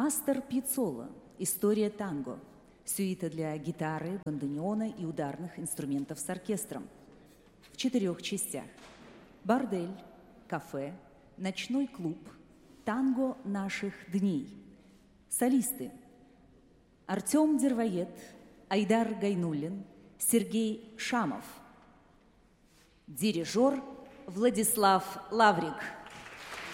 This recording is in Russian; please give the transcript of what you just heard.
Астор Пьяццола «История танго». Сюита для гитары, бандонеона и ударных инструментов с оркестром. В 4 частях. Бордель, кафе, ночной клуб, танго наших дней. Солисты: Артем Дервоед, Айдар Гайнуллин, Сергей Шамов. Дирижер Владислав Лаврик.